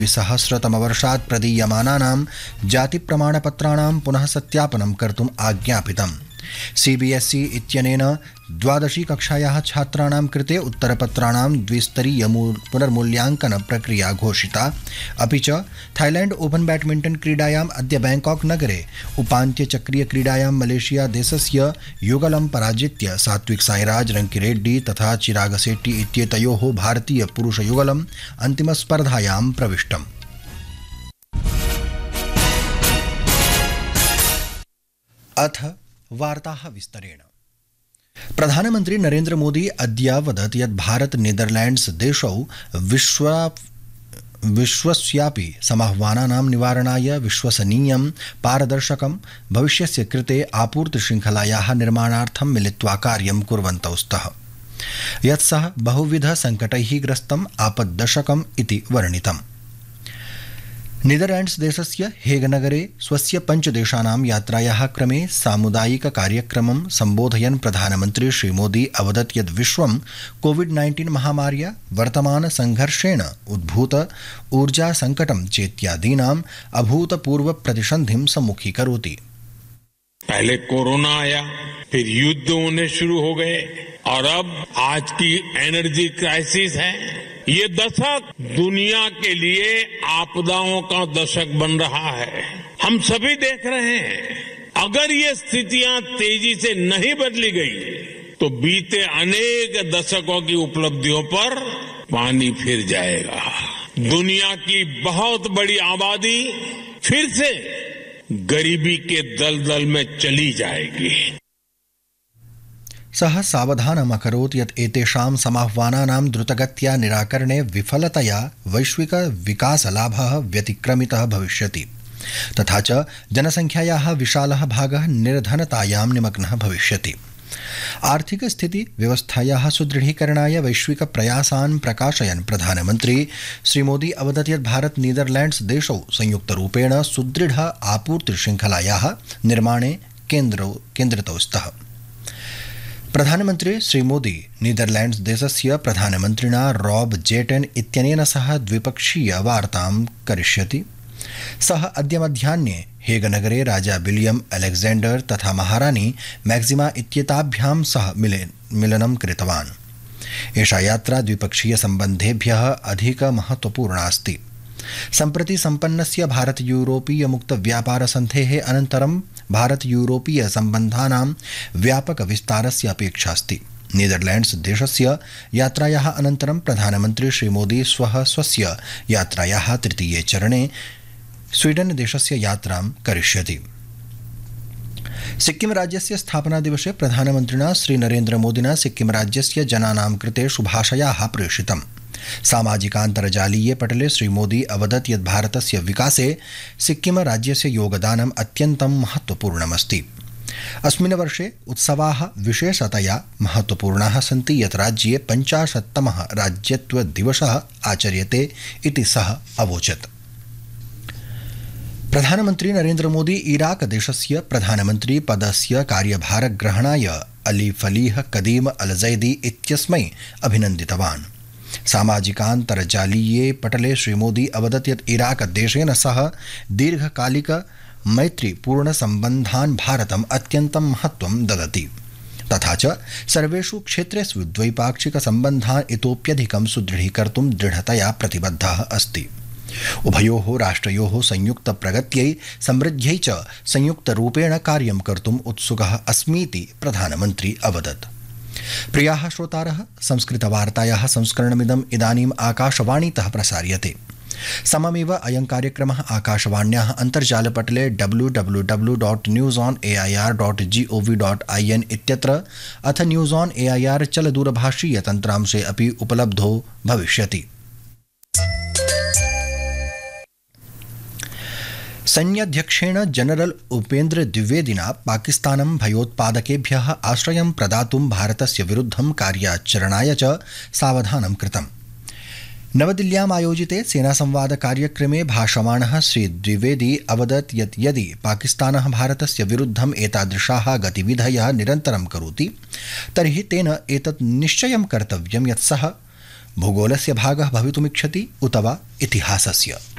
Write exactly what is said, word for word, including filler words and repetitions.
द्विसहस्रतमवर्षात् प्रदीयमानानां जातिप्रमाणपत्राणां पुनः सत्यापनं कर्तुम् आज्ञापितम्। सीबीएसई इत्यनेन द्वादशी कक्षायाः छात्राणां कृते उत्तरपत्राणां द्विस्तरीय पुनर्मूल्यांकन प्रक्रिया घोषिता। अपि च थाईलैंड ओपन बैडमिंटन क्रीडायाम् अद्य बैंकॉक नगरे उपान्त्यचक्रीय क्रीडायां मलेशिया देशस्य युगलं पराजित्य सात्विक साईराज रंकिरेड्डी तथा चिराग शेट्टी इत्येतयोः भारतीय पुरुषयुगलम् अन्तिमस्पर्धायां प्रविष्टम्। अथ वार्ताः विस्तरेण। प्रधानमन्त्री नरेन्द्र मोदी अद्य अवदत् यत् भारत नीदरलैंड्स देशौ विश्व विश्वस्यापि समाह्वानानां निवारणाय विश्वसनीयं पारदर्शकं भविष्यस्य कृते आपूर्तिशृङ्खलायाः निर्माणार्थं मिलित्वा कार्यं कुर्वन्तौ स्तः, यत् सः बहुविध संकटैः ग्रस्तम् आपद्दशकम् इति वर्णितम्। नीदरलैंड्स देशस्य हेग नगरे स्वस्य पञ्चदेशानां यात्रायाः क्रमे सामुदायिक कार्यक्रमं सम्बोधयन् प्रधानमन्त्री श्रीमोदी अवदत् यत् विश्वं कोविड नाइन्टीन महामार्या वर्तमान संघर्षेण उद्भूत ऊर्जा संकटं चेत्यादीनाम् अभूतपूर्व प्रतिसन्धिं सम्मुखीकरोति। पहले कोरोना आया, फिर युद्ध होने शुरू हो गए और अब आज की एनर्जी क्राइसिस है। ये दशक दुनिया के लिए आपदाओं का दशक बन रहा है। हम सभी देख रहे हैं, अगर ये स्थितियां तेजी से नहीं बदली गई तो बीते अनेक दशकों की उपलब्धियों पर पानी फिर जाएगा। दुनिया की बहुत बड़ी आबादी फिर से गरीबी के दलदल में चली जाएगी। सः सावधानम् अकरोत् यत् एतेषां समाह्वानानां द्रुतगत्या निराकरणे विफलतया वैश्विक विकासलाभः व्यतिक्रमितः भविष्यति, तथा च जनसंख्यायाः विशालः भागः निर्धनतायां निमग्नः भविष्यति। आर्थिक स्थिति व्यवस्थायाः सुदृढीकरणाय वैश्विक प्रयासान् प्रकाशयन् प्रधानमन्त्री श्रीमोदी अवदत् यत् भारत नीदरलैंड्स देशौ संयुक्तरूपेण सुदृढ आपूर्तिशृङ्खलायाः निर्माणे केन्द्रितौ स्तः। प्रधानमन्त्री श्रीमोदी नीदरलैंड्स देशस्य प्रधानमन्त्रिणा रॉब जेटेन इत्यनेन सह द्विपक्षीय वार्तां करिष्यति। सः अद्य मध्याह्ने हेग नगरे राजा विलियम अलेक्जेंडर तथा महारानी मैक्सिमा इत्येताभ्यां सह मिलनं कृतवान्। एषा यात्रा द्विपक्षीय सम्बन्धेभ्यः अधिक महत्वपूर्णा अस्ति। सम्प्रति सम्पन्नस्य भारत यूरोपीय मुक्त व्यापार सन्धेः अनन्तरं भारत यूरोपीय सम्बन्धानां व्यापक विस्तारस्य अपेक्षा अस्ति। नीदरलैंड्स देशस्य यात्रायाः अनन्तरं प्रधानमन्त्री श्रीमोदी श्वः स्वस्य यात्रायाः तृतीये चरणे स्वीडन देशस्य यात्रां करिष्यति। सिक्किम राज्यस्य स्थापना दिवसे प्रधानमन्त्रिणा श्रीनरेन्द्र मोदिना सिक्किम राज्यस्य जनानां कृते शुभाशयाः प्रेषितम्। सामाजिकान्तर्जालीये पटले श्रीमोदी अवदत् यत् भारतस्य विकासे सिक्किम राज्यस्य योगदानम् अत्यन्तं महत्वपूर्णमस्ति। अस्मिन् वर्षे उत्सवाः विशेषतया महत्वपूर्णाः सन्ति यत् राज्ये पञ्चाशत्तमः राज्यत्व दिवसः आचर्यते इति सः अवोचत्। प्रधानमन्त्री नरेन्द्र मोदी इराक देशस्य प्रधानमन्त्री पदस्य कार्यभारग्रहणाय अली फलीह कदीम अल जैदी इत्यस्मै अभिनन्दितवान्। सामाजिकान्तर्जालीये पटले श्रीमोदी अवदत् यत् इराक देशेन सह दीर्घकालिक मैत्रीपूर्ण सम्बन्धान् भारतम् अत्यन्तं महत्वं ददति, तथा च सर्वेषु क्षेत्रेषु द्वैपाक्षिक सम्बन्धान् इतोप्यधिकं सुदृढीकर्तुं दृढतया प्रतिबद्धः अस्ति। उभयोः राष्ट्रयोः संयुक्त प्रगत्यै समृद्ध्यै च संयुक्तरूपेण कार्यं कर्तुम् उत्सुकः अस्मीति प्रधानमन्त्री अवदत्। प्रियाः श्रोतारः, संस्कृतवार्तायाः संस्करणमिदम् इदानीम् आकाशवाणीतः प्रसार्यते। सममेव अयं कार्यक्रमः आकाशवाण्याः अन्तर्जालपटले W W W dot news on A I R dot G O V dot I N इत्यत्र अथ news on A I R चलदूरभाषीय तन्त्रांशे अपि उपलब्धो भविष्यति। सैन्याध्यक्षेण जनरल उपेन्द्र द्विवेदिना पाकिस्तानं भयोत्पादकेभ्यः आश्रयं प्रदातुं भारतस्य विरुद्धं कार्याचरणाय च सावधानं कृतम्। नवदिल्ल्याम् आयोजिते सेनासंवाद कार्यक्रमे भाषमाणः श्री द्विवेदी अवदत् यत् यदि पाकिस्तानः भारतस्य विरुद्धम् एतादृशाः गतिविधयः निरन्तरं करोति तर्हि तेन एतत् निश्चयं कर्तव्यं यत् सः भूगोलस्य भागः भवितुमिच्छति उत वा इतिहासस्य।